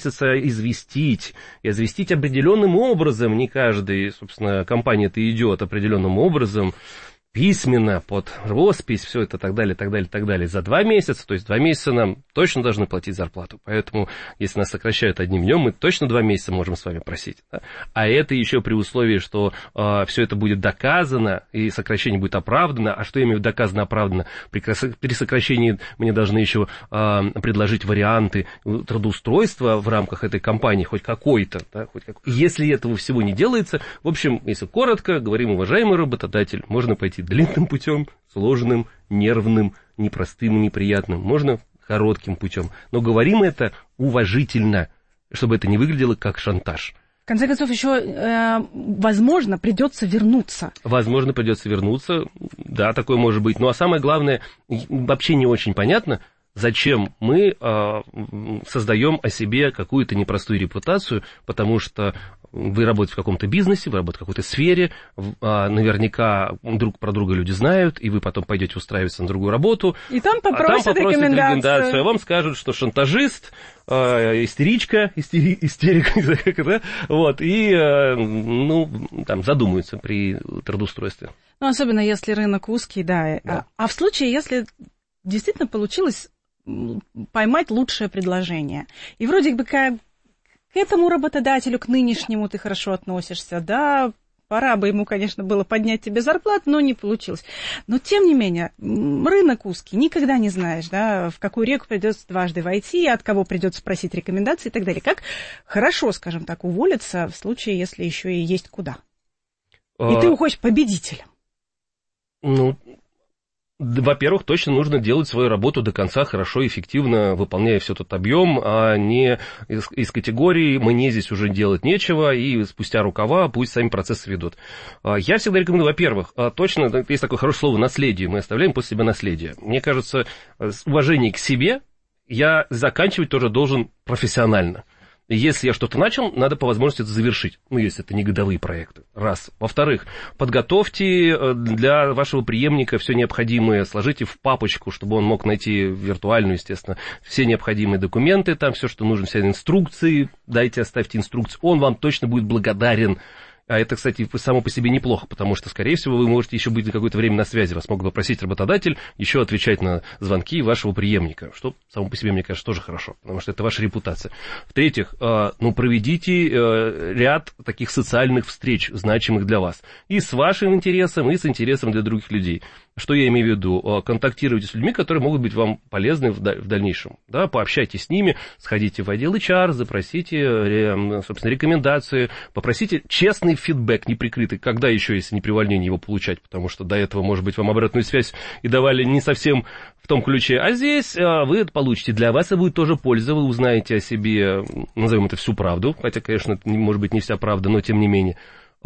месяца известить, и известить определенным образом, не каждый, собственно, компания-то идет определенным образом, письменно, под роспись, все это так далее, так далее, так далее, за 2 месяца, то есть 2 месяца нам точно должны платить зарплату, поэтому, если нас сокращают одним днем, мы точно 2 месяца можем с вами просить, да? А это еще при условии, что все это будет доказано, и сокращение будет оправдано, а что я имею в виду доказано, оправдано, при сокращении мне должны еще предложить варианты трудоустройства в рамках этой компании, хоть какой-то, да, хоть какой. Если этого всего не делается, в общем, если коротко, говорим, уважаемый работодатель, можно пойти длинным путем, сложным, нервным, непростым и неприятным. Можно коротким путем. Но говорим это уважительно, чтобы это не выглядело как шантаж. В конце концов, еще, возможно, придется вернуться. Возможно, придется вернуться. Да, такое может быть. Ну, а самое главное, вообще не очень понятно, зачем мы создаем о себе какую-то непростую репутацию, потому что вы работаете в каком-то бизнесе, вы работаете в какой-то сфере, наверняка друг про друга люди знают, и вы потом пойдете устраиваться на другую работу. И там попросят рекомендацию. А вам скажут, что шантажист, истеричка, истерика, да? Вот, и, там задумаются при трудоустройстве. Ну, особенно если рынок узкий, да. А в случае, если действительно получилось поймать лучшее предложение, и вроде бы как к этому работодателю, к нынешнему ты хорошо относишься, да, пора бы ему, конечно, было поднять тебе зарплату, но не получилось. Но, тем не менее, рынок узкий, никогда не знаешь, да, в какую реку придется дважды войти, от кого придется просить рекомендации и так далее. Как хорошо, скажем так, уволиться в случае, если еще и есть куда. И ты уходишь победителем. Ну, во-первых, точно нужно делать свою работу до конца хорошо, эффективно, выполняя все тот объем, а не из категории «мне здесь уже делать нечего», и спустя рукава пусть сами процессы ведут. Я всегда рекомендую, во-первых, точно, есть такое хорошее слово «наследие», мы оставляем после себя наследие. Мне кажется, уважение к себе я заканчивать тоже должен профессионально. Если я что-то начал, надо по возможности это завершить. Ну, если это не годовые проекты. Раз. Во-вторых, подготовьте для вашего преемника все необходимое, сложите в папочку, чтобы он мог найти виртуальную, естественно, все необходимые документы, там все, что нужно, все инструкции, дайте, оставьте инструкции, он вам точно будет благодарен. А это, кстати, само по себе неплохо, потому что, скорее всего, вы можете еще быть на какое-то время на связи. Вас могут попросить работодатель еще отвечать на звонки вашего преемника, что само по себе, мне кажется, тоже хорошо, потому что это ваша репутация. В-третьих, проведите ряд таких социальных встреч, значимых для вас. И с вашим интересом, и с интересом для других людей. Что я имею в виду? Контактируйте с людьми, которые могут быть вам полезны в дальнейшем. Да, пообщайтесь с ними, сходите в отдел HR, запросите, собственно, рекомендации, попросите честный фидбэк, неприкрытый. Когда еще, если не при увольнении, его получать? Потому что до этого, может быть, вам обратную связь и давали не совсем в том ключе. А здесь вы это получите. Для вас это будет тоже польза. Вы узнаете о себе, назовем это, всю правду. Хотя, конечно, может быть, не вся правда, но тем не менее.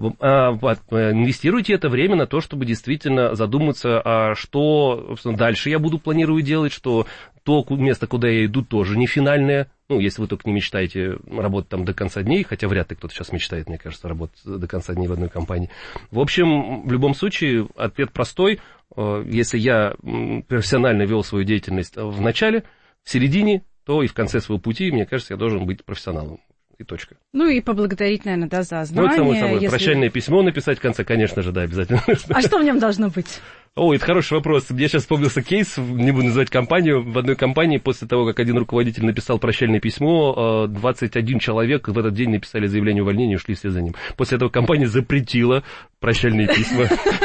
Инвестируйте это время на то, чтобы действительно задуматься, а что дальше я планирую делать, что то место, куда я иду, тоже не финальное. Ну, если вы только не мечтаете работать там до конца дней, хотя вряд ли кто-то сейчас мечтает, мне кажется, работать до конца дней в одной компании. В общем, в любом случае, ответ простой. Если я профессионально вел свою деятельность в начале, в середине, то и в конце своего пути, мне кажется, я должен быть профессионалом. И точка. Ну и поблагодарить, наверное, да, за знания. Ну, это самое если... прощальное письмо написать в конце, конечно же, да, обязательно. А что в нем должно быть? Ой, это хороший вопрос. Мне сейчас вспомнился кейс, не буду называть компанию. В одной компании, после того, как один руководитель написал прощальное письмо, 21 человек в этот день написали заявление о увольнении и ушли вслед за ним. После этого компания запретила прощальные письма.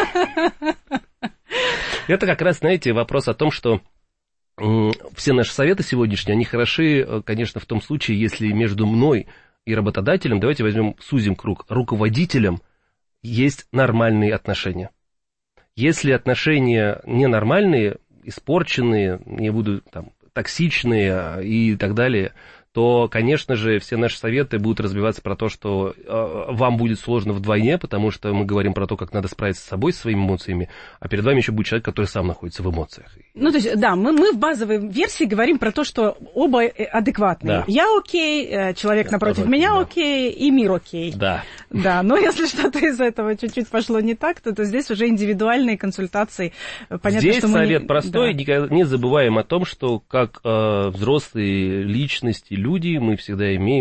Это как раз, знаете, вопрос о том, что все наши советы сегодняшние, они хороши, конечно, в том случае, если между мной и работодателем, давайте сузим круг, руководителем есть нормальные отношения. Если отношения ненормальные, испорченные, не буду там токсичные и так далее, то, конечно же, все наши советы будут разбиваться про то, что вам будет сложно вдвойне, потому что мы говорим про то, как надо справиться с собой, со своими эмоциями, а перед вами еще будет человек, который сам находится в эмоциях. Ну, то есть, да, мы в базовой версии говорим про то, что оба адекватные. Да. Я окей, человек напротив меня окей, и мир окей. Да. Да, но если что-то из этого чуть-чуть пошло не так, то здесь уже индивидуальные консультации. Понятно, здесь что совет простой, да. Не забываем о том, что как взрослые личности, люди, мы всегда имеем